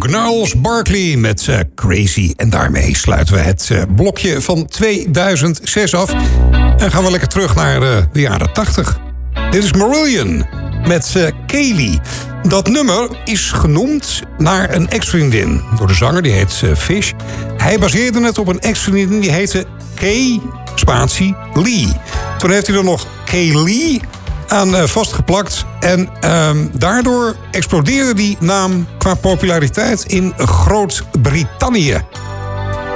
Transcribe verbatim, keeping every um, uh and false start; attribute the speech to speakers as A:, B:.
A: Gnarls Barkley met uh, Crazy. En daarmee sluiten we het uh, blokje van tweeduizend zes af. En gaan we lekker terug naar uh, de jaren tachtig. Dit is Marillion met uh, Kaylee. Dat nummer is genoemd naar een ex-vriendin. Door de zanger, die heet uh, Fish. Hij baseerde het op een ex-vriendin die heette Kay Spatie Lee. Toen heeft hij er nog Kaylee aan uh, vastgeplakt. En uh, daardoor explodeerde die naam qua populariteit in Groot-Brittannië.